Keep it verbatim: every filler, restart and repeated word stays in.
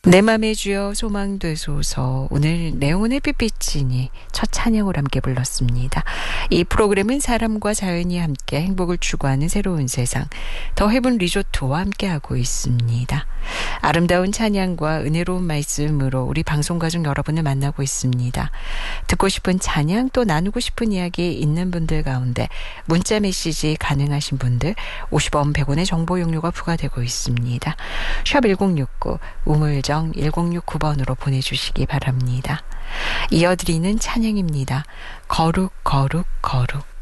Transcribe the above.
내 맘에 주여 소망되소서. 오늘 내용은 햇빛비치니 첫 찬양으로 함께 불렀습니다. 이 프로그램은 사람과 자연이 함께 행복을 추구하는 새로운 세상 더 헤븐 리조트와 함께하고 있습니다. 아름다운 찬양과 은혜로운 말씀으로 우리 방송가족 여러분을 만나고 있습니다. 듣고 싶은 찬양 또 나누고 싶은 이야기 있는 분들 가운데 문자 메시지 가능하신 분들 오십 원 백 원의 정보 용료가 부과되고 있습니다. 샵 일공육구 우물정 일공육구 번으로 보내주시기 바랍니다. 이어드리는 찬양입니다. 거룩 거룩 거룩.